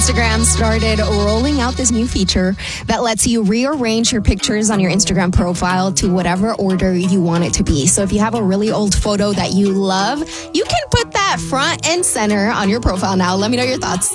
Instagram started rolling out this new feature that lets you rearrange your pictures on your Instagram profile to whatever order you want it to be. So if you have a really old photo that you love, you can put that front and center on your profile now. Let me know your thoughts.